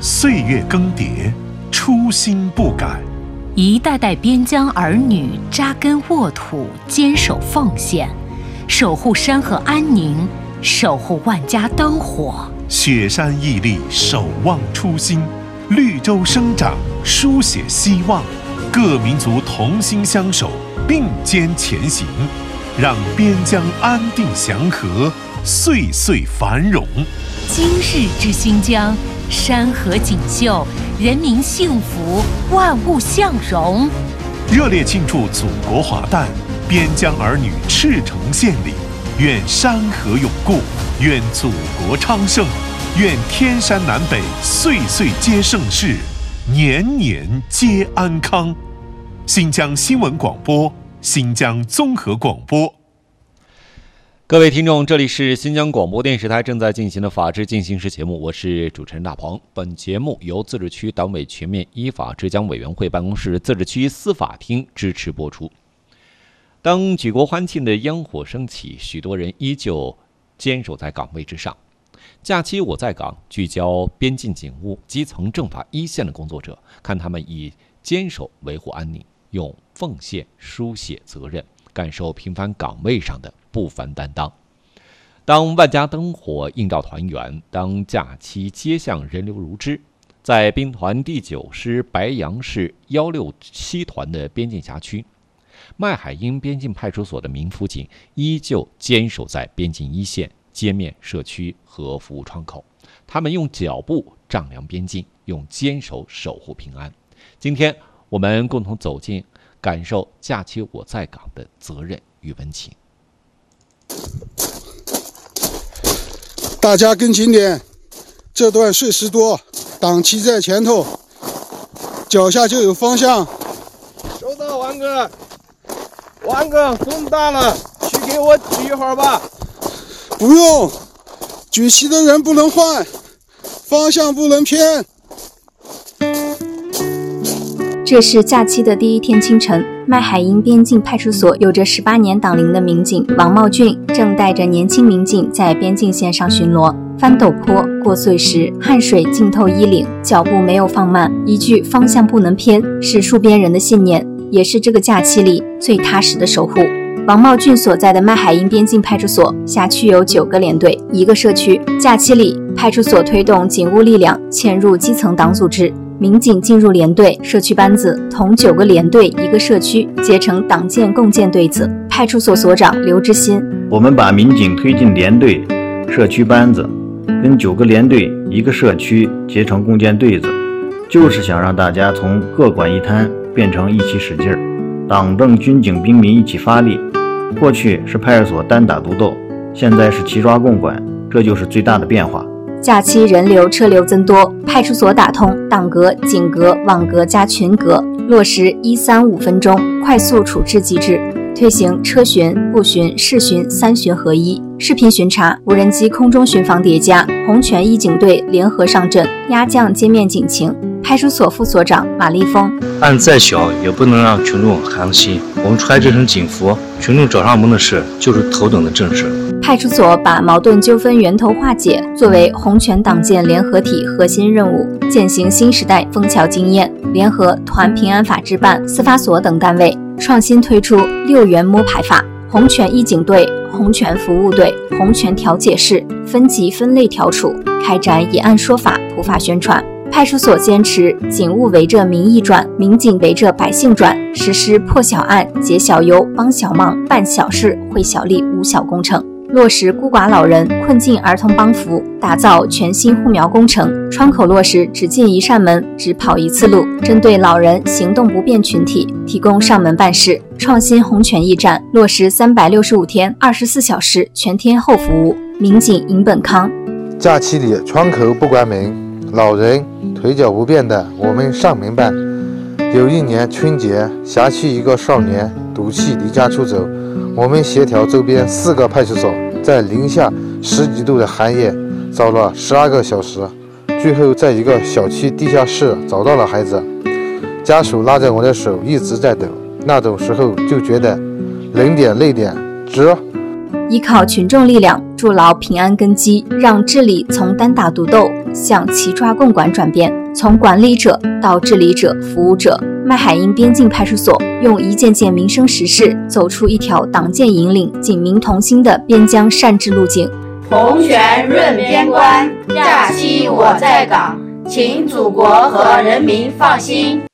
岁月更迭，初心不改。 一代代边疆儿女扎根沃土，坚守奉献，守护山河安宁，守护万家灯火。 雪山屹立，守望初心；绿洲生长，书写希望。各民族同心相守，并肩前行，让边疆安定祥和，岁岁繁荣。 今日之新疆，山河锦绣，人民幸福，万物向荣。 热烈庆祝祖国华诞，边疆儿女赤诚献礼。愿山河永固，愿祖国昌盛，愿天山南北岁岁皆盛世，年年皆安康。新疆新闻广播，新疆综合广播。 各位听众，这里是新疆广播电视台正在进行的法治进行时节目，我是主持人大鹏。本节目由自治区党委全面依法治疆委员会办公室、自治区司法厅支持播出。当举国欢庆的烟火升起，许多人依旧坚守在岗位之上。假期我在岗，聚焦边境警务、基层政法一线的工作者，看他们以坚守维护安宁，用奉献书写责任，感受平凡岗位上的不凡担当。当万家灯火映照团圆，当假期街巷人流如织，在兵团第9师白杨市167团的边境辖区，麦海英边境派出所的民辅警依旧坚守在边境一线、街面、社区和服务窗口，他们用脚步丈量边境，用坚守守护平安。今天我们共同走进，感受假期我在岗的责任与温情。 大家跟紧点，这段碎石多，党旗在前头，脚下就有方向。 收到，王哥。王哥，风大了，去给我举一会儿吧。 不用，举旗的人不能换，方向不能偏。 这是假期的第一天清晨，麦海英边境派出所有着18年党龄的民警王茂俊正带着年轻民警在边境线上巡逻，翻陡坡，过碎石，汗水浸透衣领，脚步没有放慢，一句方向不能偏是戍边人的信念，也是这个假期里最踏实的守护。王茂俊所在的麦海英边境派出所辖区有9个连队，1个社区。假期里，派出所推动警务力量嵌入基层党组织，民警进入连队、社区班子，同9个连队、1个社区结成党建共建队子。派出所所长刘志新： 我们把民警推进连队、社区班子，跟9个连队、1个社区结成共建队子，就是想让大家从各管一摊变成一起使劲儿，党政军警兵民一起发力。过去是派出所单打独斗，现在是齐抓共管，这就是最大的变化。 假期人流车流增多，派出所打通党格、警格、网格加群格，落实135分钟快速处置机制，推行车巡、步巡、视巡3巡合一，视频巡查、无人机空中巡防叠加，红拳一警队联合上阵，压降街面警情。派出所副所长马立峰： 案再小也不能让群众寒心，我们穿这身警服，群众找上门的事就是头等的正事。 派出所把矛盾纠纷源头化解作为红拳党建联合体核心任务，践行新时代枫桥经验，联合团平安法制办、司法所等单位，创新推出6元摸排法、红拳一警队、红拳服务队、红拳调解室，分级分类调处，开展以案说法、普法宣传。派出所坚持警务围着民意转，民警围着百姓转，实施破小案、解小忧、帮小忙、办小事、惠小利无小工程，落实孤寡老人、困境儿童帮扶，打造全新护苗工程，窗口落实只进一扇门、只跑一次路，针对老人、行动不便群体提供上门办事，创新红拳驿站，落实365天24小时全天候服务，民警赢本康。 假期里窗口不关门，老人腿脚不便的我们上门办。有一年春节，辖区一个少年赌气离家出走，我们协调周边4个派出所，在零下10几度的寒夜找了12个小时，最后在一个小区地下室找到了孩子，家属拉着我的手一直在抖，那种时候就觉得冷点累点值。 依靠群众力量筑牢平安根基，让治理从单打独斗向齐抓共管转变，从管理者到治理者、服务者。麦海英边境派出所用一件件民生实事，走出一条党建引领、警民同心的边疆善治路径。 洪泉润边关，假期我在岗，请祖国和人民放心。